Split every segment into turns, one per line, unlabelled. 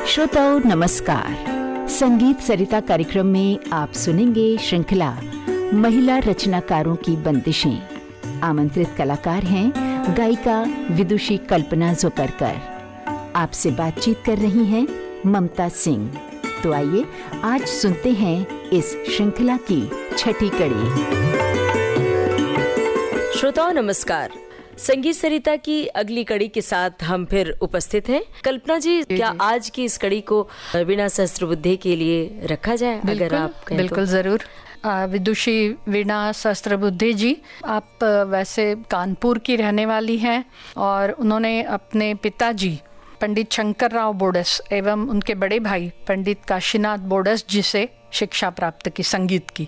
श्रोताओं नमस्कार। संगीत सरिता कार्यक्रम में आप सुनेंगे श्रृंखला महिला रचनाकारों की बंदिशें। आमंत्रित कलाकार हैं गायिका विदुषी कल्पना जोकरकर। आपसे बातचीत कर रही हैं ममता सिंह। तो आइए आज सुनते हैं इस श्रृंखला की छठी कड़ी।
श्रोताओं नमस्कार। संगीत सरिता की अगली कड़ी के साथ हम फिर उपस्थित हैं। कल्पना जी, क्या आज की इस कड़ी को वीणा सहस्त्रबुद्धे के लिए रखा जाए? अगर आप कहें
बिल्कुल जरूर। विदुषी वीणा सहस्त्रबुद्धे जी, आप वैसे कानपुर की रहने वाली हैं और उन्होंने अपने पिताजी पंडित शंकरराव बोडस एवं उनके बड़े भाई पंडित काशीनाथ बोडस जी से शिक्षा प्राप्त की संगीत की,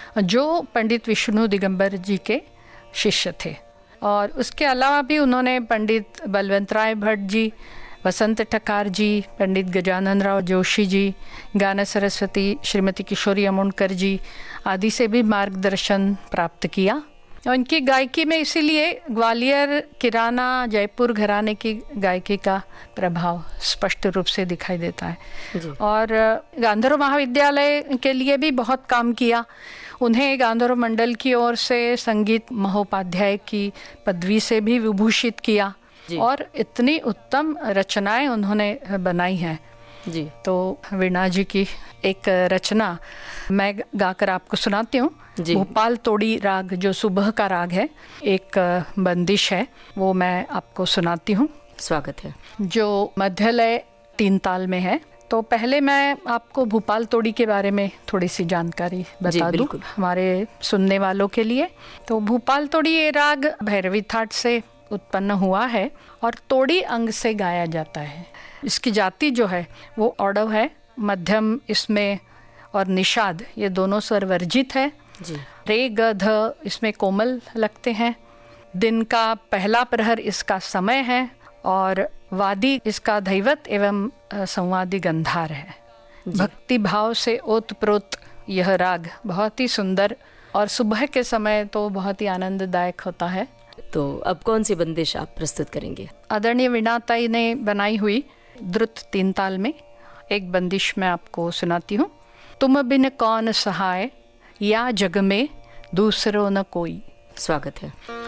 जो पंडित विष्णु दिगंबर जी के शिष्य थे। और उसके अलावा भी उन्होंने पंडित बलवंत राय भट्ट जी, वसंत ठकार जी, पंडित गजानन राव जोशी जी, गाना सरस्वती श्रीमती किशोरी अमोणकर जी आदि से भी मार्गदर्शन प्राप्त किया। और इनकी गायकी में इसीलिए ग्वालियर, किराना, जयपुर घराने की गायकी का प्रभाव स्पष्ट रूप से दिखाई देता है। और गांधर्व महाविद्यालय के लिए भी बहुत काम किया। उन्हें गांधर्व मंडल की ओर से संगीत महोपाध्याय की पदवी से भी विभूषित किया और इतनी उत्तम रचनाएं उन्होंने बनाई हैं जी। तो वीणा जी की एक रचना मैं गाकर आपको सुनाती हूँ। भोपाल तोड़ी राग, जो सुबह का राग है, एक बंदिश है, वो मैं आपको सुनाती हूँ।
स्वागत है। जो
मध्यलय 3 ताल में है। तो पहले मैं आपको भोपाल तोड़ी के बारे में थोड़ी सी जानकारी बता दूं हमारे सुनने वालों के लिए। तो भोपाल तोड़ी ये राग भैरवी थाट से उत्पन्न हुआ है और तोड़ी अंग से गाया जाता है। इसकी जाति जो है वो औडव है, मध्यम इसमें और निषाद ये दोनों स्वर वर्जित है जी। रे ग ध इसमें कोमल लगते हैं। दिन का पहला प्रहर इसका समय है और वादी इसका दैवत एवं संवादी गंधार है। भक्ति भाव से ओतप्रोत यह राग बहुत ही सुंदर और सुबह के समय तो बहुत ही आनंददायक होता है।
तो अब कौन सी बंदिश आप प्रस्तुत करेंगे?
आदरणीय वीणाताई ने बनाई हुई द्रुत 3 ताल में एक बंदिश मैं आपको सुनाती हूँ। तुम बिन कौन सहाय, या जग में दूसरो न कोई।
स्वागत है।